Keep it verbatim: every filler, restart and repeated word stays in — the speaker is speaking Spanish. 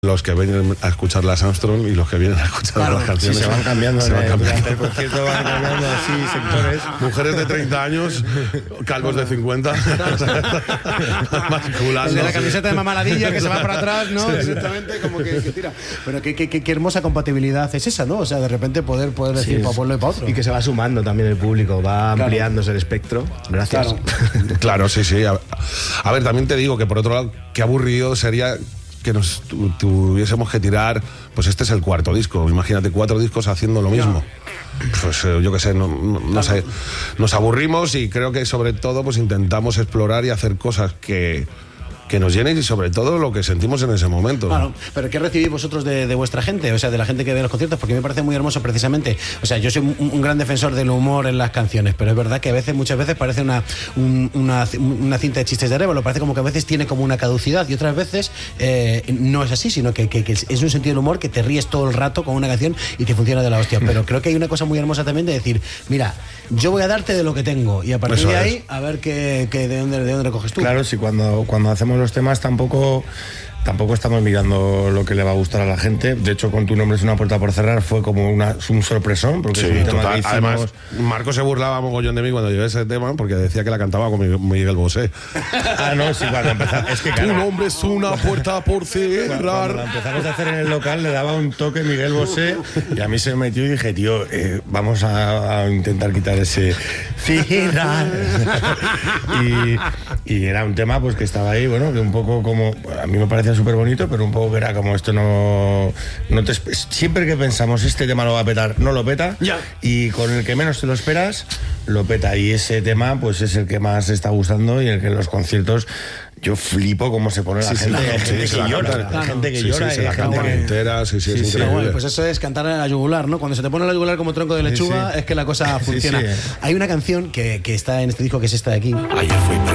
Los que vienen a escuchar las Armstrong y los que vienen a escuchar claro, las canciones. Sí, se van cambiando. Se van cambiando. Durante el concierto van cambiando así sectores. Mujeres de treinta años, calvos de cincuenta. El de la camiseta de mamaladilla que se va para atrás, ¿no? Sí. Exactamente, como que, que tira. Pero qué, qué, qué, qué hermosa compatibilidad es esa, ¿no? O sea, de repente poder, poder decir Sí, para pueblo y para otro. Y que se va sumando también el público, va Claro. ampliándose el espectro. Gracias. Claro. Claro, sí, sí. A, a ver, también te digo que por otro lado, qué aburrido sería que nos tu, tuviésemos que tirar, pues este es el cuarto disco, imagínate cuatro discos haciendo lo mismo. Pues eh, yo qué sé, no, no, no sé, nos aburrimos y creo que sobre todo pues intentamos explorar y hacer cosas que que nos llenen y sobre todo lo que sentimos en ese momento. Claro, pero ¿qué recibís vosotros de, de vuestra gente? O sea, de la gente que ve los conciertos, porque me parece muy hermoso precisamente. O sea, yo soy un, un gran defensor del humor en las canciones, pero es verdad que a veces, muchas veces parece una, un, una, una cinta de chistes de Arévalo, parece como que a veces tiene como una caducidad y otras veces eh, no es así, sino que, que, que es un sentido del humor que te ríes todo el rato con una canción y te funciona de la hostia. Pero creo que hay una cosa muy hermosa también de decir, mira, yo voy a darte de lo que tengo y a partir Eso de es. ahí a ver que, que de dónde de dónde recoges tú. Claro, sí, cuando, cuando hacemos los temas tampoco... Tampoco estamos mirando lo que le va a gustar a la gente. De hecho, con Tu nombre es una puerta por cerrar fue como una, un sorpresón, porque Sí, es un tema total. que hicimos... Además, Marco se burlaba mogollón de mí cuando llevé ese tema porque decía que la cantaba con Miguel Bosé. Ah, no, sí, cuando empezamos... Es que, Tu claro, nombre es una puerta por cuando la cerrar. empezamos a hacer en el local le daba un toque Miguel Bosé y a mí se me metió y dije, tío, eh, vamos a, a intentar quitar ese cerrar. y, y era un tema pues que estaba ahí, bueno, que un poco como... A mí me parecía súper bonito, pero un poco que era como esto no... no te, siempre que pensamos este tema lo va a petar, no lo peta. Ya. Y con el que menos te lo esperas, lo peta. Y ese tema pues es el que más está gustando y el que en los conciertos... Yo flipo cómo se pone la Sí, sí, gente. claro, Hay sí, gente se que la llora, cantan. hay gente que Sí, llora. sí, se y la hay gente cantan que- entera, sí, sí, Sí, es sí. Pero increíble. bueno, pues eso es cantar a la yugular, ¿no? Cuando se te pone la yugular como tronco de lechuga, Sí, sí. es que la cosa Sí, funciona. sí. Hay una canción que, que está en este disco, que es esta de aquí. Ayer fui